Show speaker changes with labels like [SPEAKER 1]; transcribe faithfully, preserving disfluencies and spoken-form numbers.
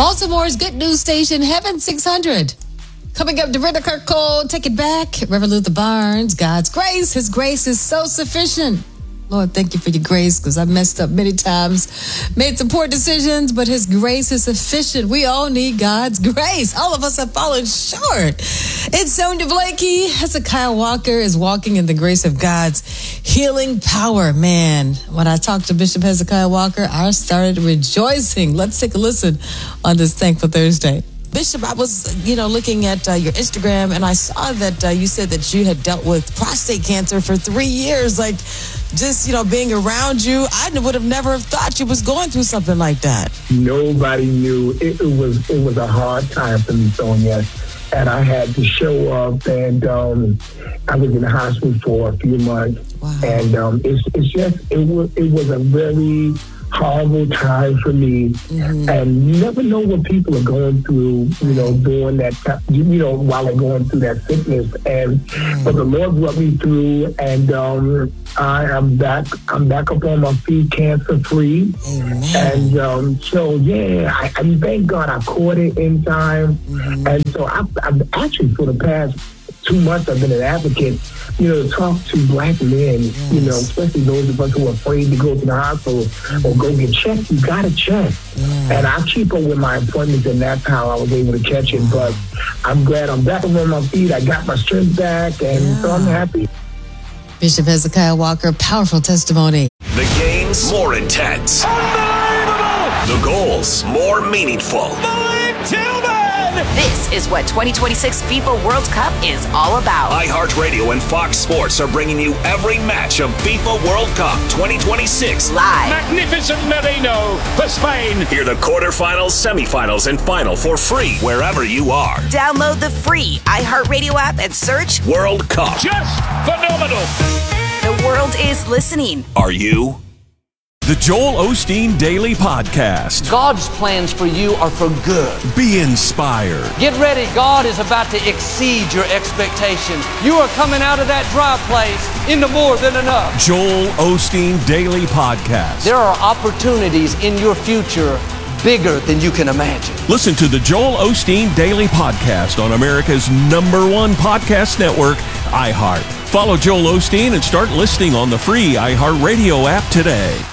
[SPEAKER 1] Baltimore's good news station, Heaven six hundred. Coming up, Dorinda Kirkcole, Take It Back. Reverend Luther Barnes, God's grace. His grace is so sufficient. Lord, thank you for your grace, because I messed up many times, made some poor decisions, but his grace is sufficient. We all need God's grace. All of us have fallen short. It's Sonia Blakey. Hezekiah Walker is walking in the grace of God's healing power. Man, when I talked to Bishop Hezekiah Walker, I started rejoicing. Let's take a listen on this Thankful Thursday. Bishop, I was, you know, looking at uh, your Instagram, and I saw that uh, you said that you had dealt with prostate cancer for three years. Like, just, you know, being around you, I would have never thought you was going through something like that.
[SPEAKER 2] Nobody knew. It, it was it was a hard time for me, Sonia. And I had to show up, and um, I was in the hospital for a few months. Wow. And um, it's, it's just, it was, it was a very horrible time for me. Mm-hmm. And you never know what people are going through, you know, during that time, you know, while they're going through that sickness. And mm-hmm. but the Lord brought me through, and um, I am back. I'm back up on my feet, cancer free. Amen. And um, so, yeah, I, I thank God I caught it in time. Mm-hmm. And so I've, I've actually, for the past two months, I've been an advocate, you know, to talk to black men, yes. you know, especially those of us who are afraid to go to the hospital mm-hmm. or go get checked. You got to check. Yeah. And I keep up with my appointments, and that's how I was able to catch it. But I'm glad I'm back on my feet. I got my strength back, and yeah. so I'm happy.
[SPEAKER 1] Bishop Hezekiah Walker, powerful testimony.
[SPEAKER 3] The games more intense. Unbelievable! The goals more meaningful.
[SPEAKER 4] Malik Tillman!
[SPEAKER 5] This is what twenty twenty-six FIFA World Cup is all about.
[SPEAKER 3] iHeartRadio and Fox Sports are bringing you every match of FIFA World Cup twenty twenty-six.
[SPEAKER 5] Live.
[SPEAKER 4] Magnificent Merino for Spain.
[SPEAKER 3] Hear the quarterfinals, semifinals, and final for free wherever you are.
[SPEAKER 5] Download the free iHeartRadio app and search
[SPEAKER 3] World Cup.
[SPEAKER 4] Just phenomenal.
[SPEAKER 5] The world is listening.
[SPEAKER 3] Are you?
[SPEAKER 6] The Joel Osteen Daily Podcast.
[SPEAKER 7] God's plans for you are for good.
[SPEAKER 6] Be inspired.
[SPEAKER 7] Get ready. God is about to exceed your expectations. You are coming out of that dry place into more than enough.
[SPEAKER 6] Joel Osteen Daily Podcast.
[SPEAKER 7] There are opportunities in your future bigger than you can imagine.
[SPEAKER 6] Listen to the Joel Osteen Daily Podcast on America's number one podcast network, iHeart. Follow Joel Osteen and start listening on the free iHeartRadio app today.